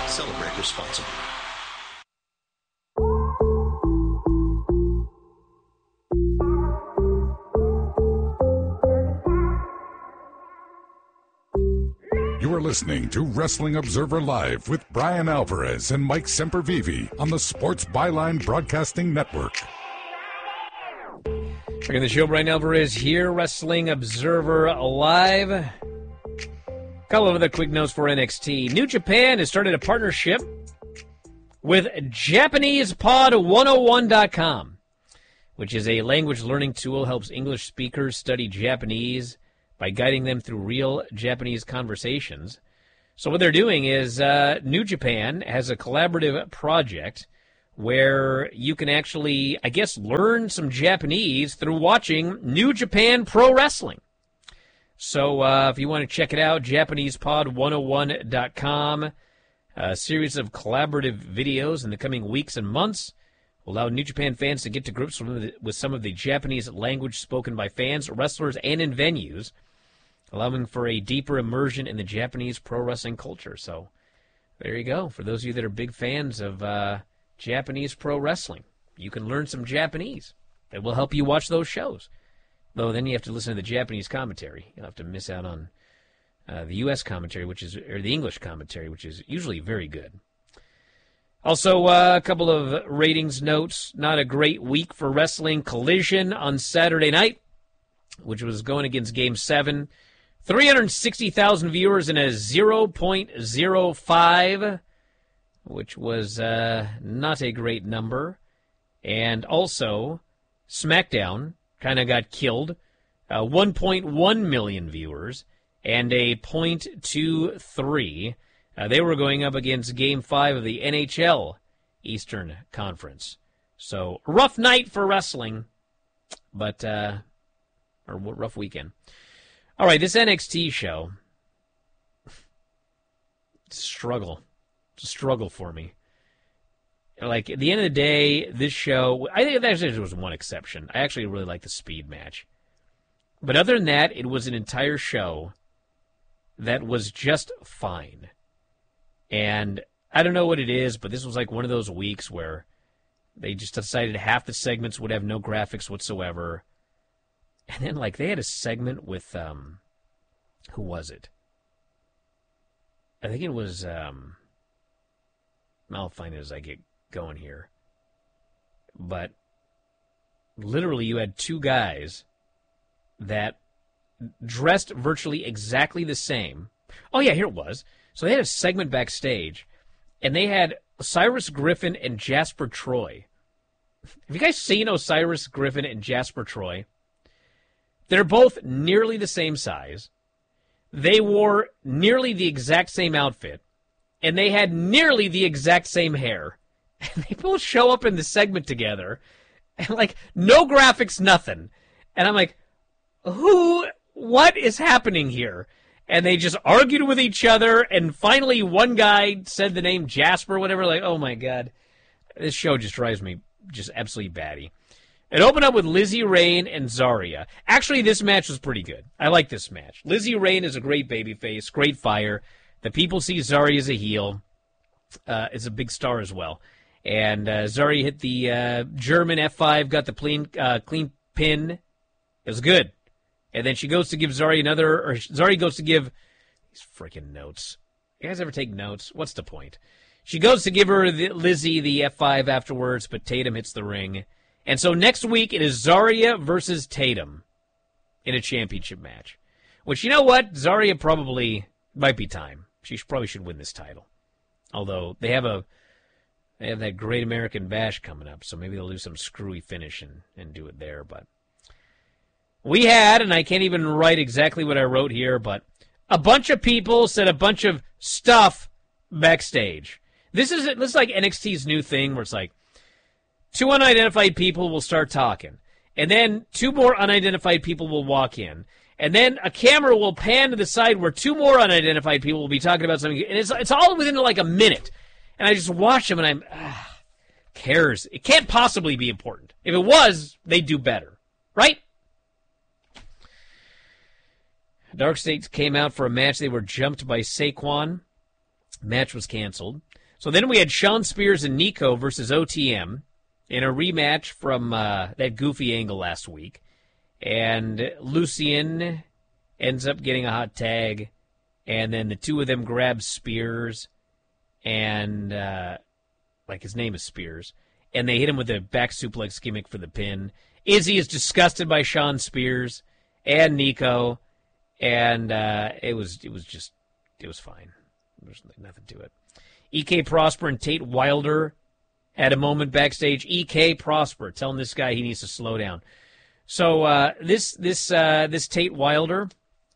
Celebrate responsibly. You are listening to Wrestling Observer Live with Brian Alvarez and Mike Sempervive on the Sports Byline Broadcasting Network. Back in the show, Brian Alvarez here, Wrestling Observer Live. A couple of other quick notes for NXT. New Japan has started a partnership with JapanesePod101.com, which is a language learning tool helps English speakers study Japanese by guiding them through real Japanese conversations. So what they're doing is New Japan has a collaborative project where you can actually, I guess, learn some Japanese through watching New Japan Pro Wrestling. So if you want to check it out, JapanesePod101.com, a series of collaborative videos in the coming weeks and months will allow New Japan fans to get to grips with some of the Japanese language spoken by fans, wrestlers, and in venues, allowing for a deeper immersion in the Japanese pro wrestling culture. So there you go. For those of you that are big fans of Japanese pro wrestling, you can learn some Japanese. It will help you watch those shows. Though then you have to listen to the Japanese commentary. You'll have to miss out on the U.S. commentary, or the English commentary, which is usually very good. Also, a couple of ratings notes. Not a great week for wrestling. Collision on Saturday night, which was going against Game 7. 360,000 viewers in a 0.05, which was not a great number. And also, SmackDown kind of got killed. 1.1 million viewers and a .23. They were going up against Game 5 of the NHL Eastern Conference. So, rough night for wrestling, but or rough weekend. All right, this NXT show, it's a struggle for me. Like, at the end of the day, this show, I think there was one exception. I actually really liked the speed match. But other than that, it was an entire show that was just fine. And I don't know what it is, but this was like one of those weeks where they just decided half the segments would have no graphics whatsoever. And then, like, they had a segment with, who was it? I think it was, I'll find it as I get going here. But literally you had two guys that dressed virtually exactly the same. Oh, yeah, here it was. So they had a segment backstage, and they had Osiris Griffin and Jasper Troy. Have you guys seen Osiris Griffin and Jasper Troy? They're both nearly the same size. They wore nearly the exact same outfit, and they had nearly the exact same hair. And they both show up in the segment together, and, like, no graphics, nothing. And I'm like, what is happening here? And they just argued with each other, and finally one guy said the name Jasper, whatever, like, oh my God. This show just drives me just absolutely batty. It opened up with Lizzie Rain and Zarya. Actually, this match was pretty good. I like this match. Lizzie Rain is a great babyface, great fire. The people see Zarya as a heel. Is a big star as well. And Zarya hit the German F5, got the clean pin. It was good. And then she goes to give Zarya Zarya goes to give, these freaking notes. You guys ever take notes? What's the point? She goes to give Lizzie the F5 afterwards, but Tatum hits the ring. And so next week it is Zarya versus Tatum in a championship match. Which, you know what? Zarya probably might be time. She probably should win this title. Although they have that Great American Bash coming up, so maybe they'll do some screwy finish and do it there. But we had, and I can't even write exactly what I wrote here, but a bunch of people said a bunch of stuff backstage. This is like NXT's new thing where it's like, two unidentified people will start talking. And then two more unidentified people will walk in. And then a camera will pan to the side where two more unidentified people will be talking about something. And it's all within like a minute. And I just watch them and I'm, cares? It can't possibly be important. If it was, they'd do better. Right? Dark States came out for a match. They were jumped by Saquon. Match was canceled. So then we had Sean Spears and Nico versus OTM in a rematch from that goofy angle last week. And Lucien ends up getting a hot tag. And then the two of them grab Spears. And, his name is Spears. And they hit him with a back suplex gimmick for the pin. Izzy is disgusted by Sean Spears and Nico. And it was fine. There's nothing to it. E.K. Prosper and Tate Wilder had a moment backstage. E.K. Prosper telling this guy he needs to slow down. So this Tate Wilder,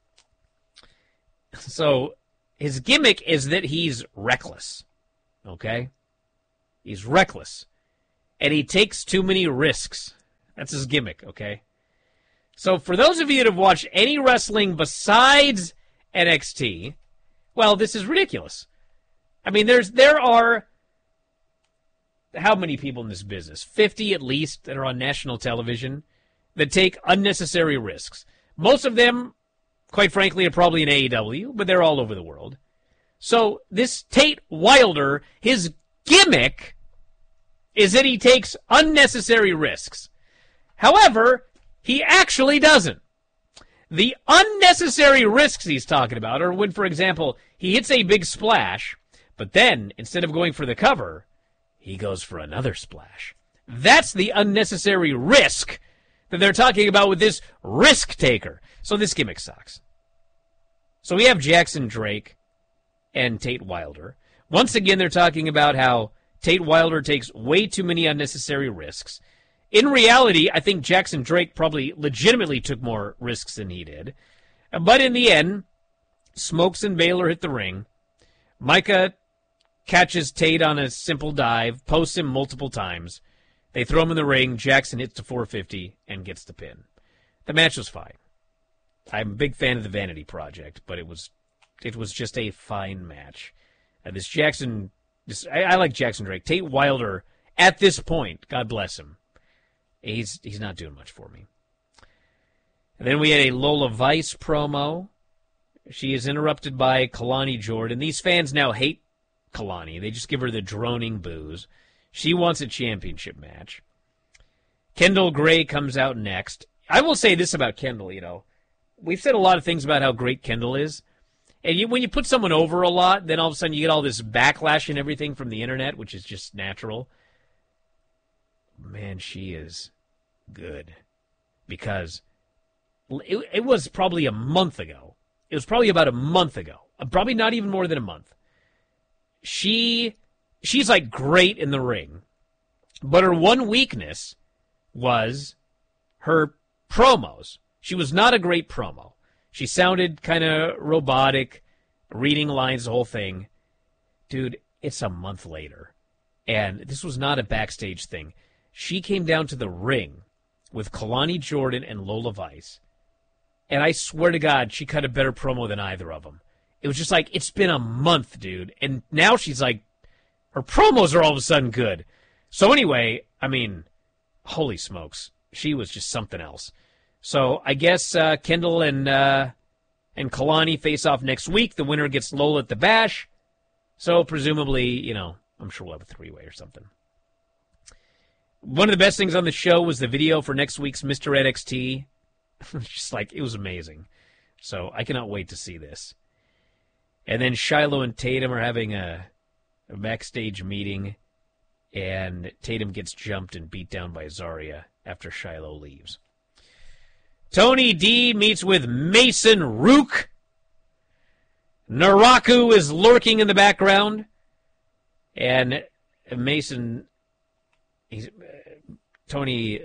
so his gimmick is that he's reckless, okay? He's reckless, and he takes too many risks. That's his gimmick, okay? So for those of you that have watched any wrestling besides NXT, well, this is ridiculous. I mean, there are how many people in this business? 50 at least that are on national television that take unnecessary risks. Most of them, quite frankly, are probably in AEW, but they're all over the world. So this Tate Wilder, his gimmick is that he takes unnecessary risks. However, he actually doesn't. The unnecessary risks he's talking about are when, for example, he hits a big splash, but then, instead of going for the cover, he goes for another splash. That's the unnecessary risk that they're talking about with this risk taker. So this gimmick sucks. So we have Jackson Drake and Tate Wilder. Once again, they're talking about how Tate Wilder takes way too many unnecessary risks. In reality, I think Jackson Drake probably legitimately took more risks than he did. But in the end, Smokes and Baylor hit the ring. Micah catches Tate on a simple dive, posts him multiple times. They throw him in the ring. Jackson hits to 450 and gets the pin. The match was fine. I'm a big fan of the Vanity Project, but it was just a fine match. I like Jackson Drake. Tate Wilder, at this point, God bless him, he's not doing much for me. And then we had a Lola Vice promo. She is interrupted by Kalani Jordan. These fans now hate Kalani. They just give her the droning boos. She wants a championship match. Kendall Gray comes out next. I will say this about Kendall, We've said a lot of things about how great Kendall is. And when you put someone over a lot, then all of a sudden you get all this backlash and everything from the internet, which is just natural. Man, she is good. Because it was probably a month ago. It was probably about a month ago. Probably not even more than a month. She's like great in the ring. But her one weakness was her promos. She was not a great promo. She sounded kind of robotic, reading lines, the whole thing. Dude, it's a month later. And this was not a backstage thing. She came down to the ring with Kalani Jordan and Lola Vice. And I swear to God, she cut a better promo than either of them. It was just like, it's been a month, dude. And now she's like, her promos are all of a sudden good. So anyway, I mean, holy smokes. She was just something else. So I guess Kendall and Kalani face off next week. The winner gets Lola at the Bash. So presumably, I'm sure we'll have a three-way or something. One of the best things on the show was the video for next week's Mr. NXT. Just like, it was amazing. So I cannot wait to see this. And then Shiloh and Tatum are having a backstage meeting, and Tatum gets jumped and beat down by Zarya after Shiloh leaves. Tony D meets with Mason Rook. Naraku is lurking in the background. And Mason, Tony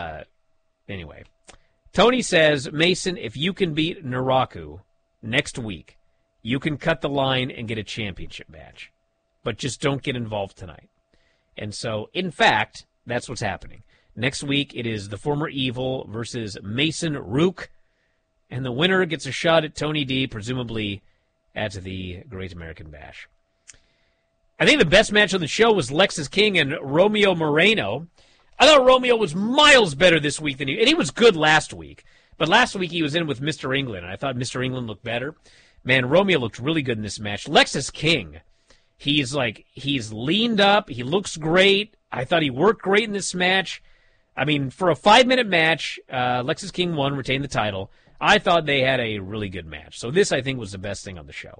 says, Mason, if you can beat Naraku next week, you can cut the line and get a championship match. But just don't get involved tonight. And so, in fact, that's what's happening. Next week, it is the former Evil versus Mason Rook. And the winner gets a shot at Tony D, presumably at the Great American Bash. I think the best match on the show was Lexis King and Romeo Moreno. I thought Romeo was miles better this week than and he was good last week. But last week he was in with Mr. England, and I thought Mr. England looked better. Man, Romeo looked really good in this match. Lexis King He's leaned up. He looks great. I thought he worked great in this match. I mean, for a 5-minute match, Lexis King won, retained the title. I thought they had a really good match. So this, I think, was the best thing on the show.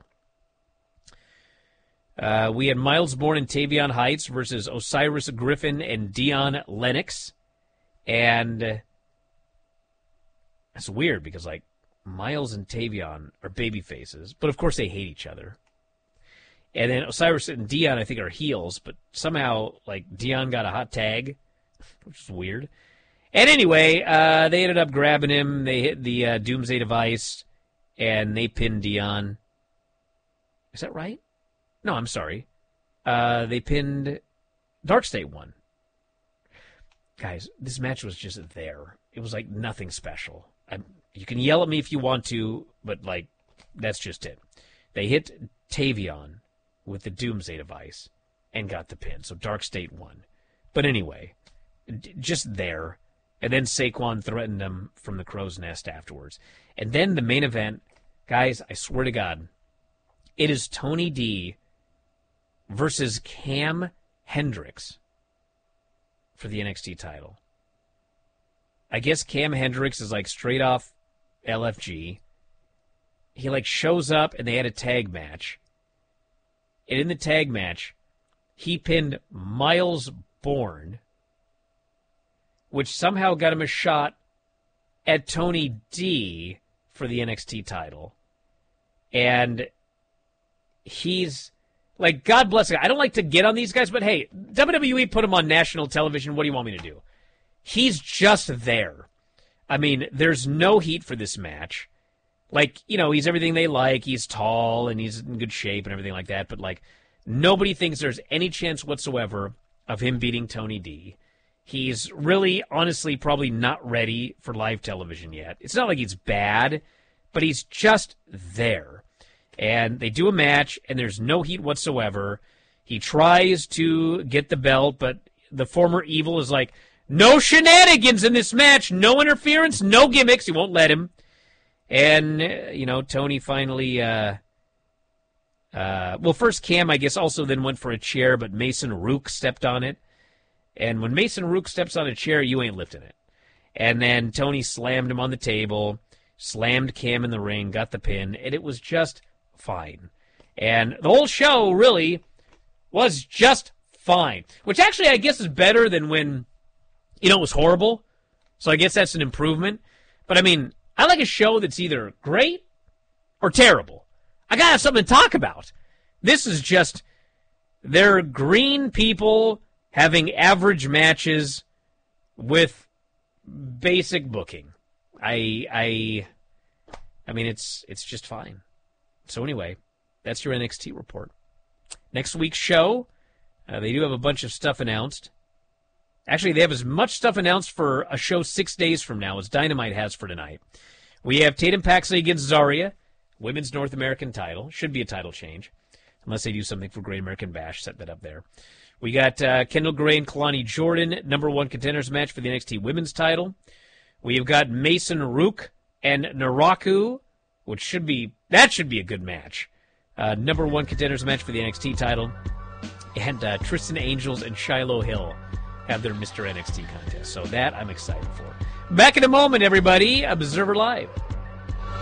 We had Miles Bourne and Tavion Heights versus Osiris Griffin and Dion Lennox. And it's weird because, like, Miles and Tavion are baby faces, but of course they hate each other. And then Osiris and Dion, I think, are heels, but somehow, like, Dion got a hot tag, which is weird. And anyway, they ended up grabbing him. They hit the Doomsday Device, and they pinned Dion. Is that right? No, I'm sorry. They pinned Dark State won. Guys, this match was just there. It was like nothing special. You can yell at me if you want to, but like that's just it. They hit Tavion with the Doomsday Device and got the pin. So Dark State won. But anyway, just there. And then Saquon threatened him from the crow's nest afterwards. And then the main event, guys, I swear to God, it is Tony D versus Cam Hendricks for the NXT title. I guess Cam Hendricks is like straight off LFG. He like shows up and they had a tag match. And in the tag match, he pinned Miles Bourne, which somehow got him a shot at Tony D for the NXT title. And he's like, God bless him. I don't like to get on these guys, but hey, WWE put him on national television. What do you want me to do? He's just there. I mean, there's no heat for this match. Like, you know, he's everything they like. He's tall and he's in good shape and everything like that. But, like, nobody thinks there's any chance whatsoever of him beating Tony D. He's really, honestly, probably not ready for live television yet. It's not like he's bad, but he's just there. And they do a match, and there's no heat whatsoever. He tries to get the belt, but the former Evil is like, no shenanigans in this match, no interference, no gimmicks. He won't let him. And, you know, Tony finally, well, first Cam, I guess, also then went for a chair, but Mason Rook stepped on it. And when Mason Rook steps on a chair, you ain't lifting it. And then Tony slammed him on the table, slammed Cam in the ring, got the pin, and it was just fine. And the whole show really was just fine, which actually I guess is better than when, you know, it was horrible. So I guess that's an improvement. But I mean, I like a show that's either great or terrible. I gotta have something to talk about. This is just, they're green people having average matches with basic booking. I mean, it's just fine. So anyway, that's your NXT report. Next week's show, they do have a bunch of stuff announced. Actually, they have as much stuff announced for a show 6 days from now as Dynamite has for tonight. We have Tatum Paxley against Zarya, women's North American title. Should be a title change, unless they do something for Great American Bash. Set that up there. We got Kendall Gray and Kalani Jordan, number one contenders match for the NXT women's title. We have got Mason Rook and Naraku, which should be a good match. Number one contenders match for the NXT title. And Tristan Angels and Shiloh Hill have their Mr. NXT contest. So that I'm excited for. Back in a moment, everybody. Observer Live.